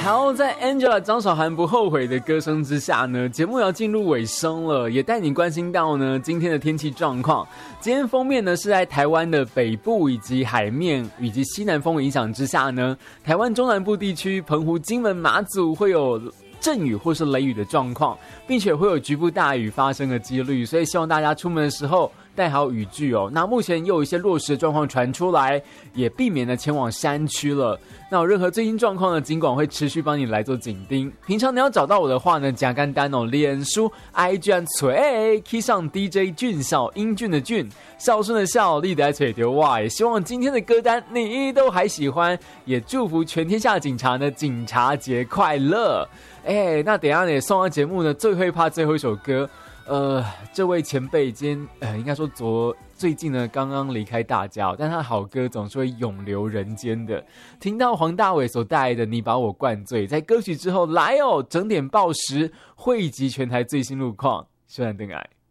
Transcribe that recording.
好，在 Angela 张韶涵不后悔的歌声之下呢，节目要进入尾声了，也带你关心到呢今天的天气状况。今天封面呢是在台湾的北部以及海面以及西南风影响之下呢，台湾中南部地区、澎湖、金门、马祖会有阵雨或是雷雨的状况，并且会有局部大雨发生的几率，所以希望大家出门的时候带好雨具哦。那目前又有一些落石的状况传出来，也避免了前往山区了。那有任何最新状况呢，尽管会持续帮你来做紧盯。平常你要找到我的话呢，简单单哦，脸书 IG 按锤 key 上 DJ 俊孝，英俊的俊，孝顺的孝，立得垂丢哇！也希望今天的歌单你都还喜欢，也祝福全天下警察呢警察节快乐。那等一下呢，送到节目呢最后一趴最后一首歌。这位前辈今天应该说最近呢刚刚离开大家，但他的好歌总是会永留人间的。听到黄大炜所带来的《你把我灌醉》，在歌曲之后来哦，整点报时汇集全台最新路况，虽然灯爱。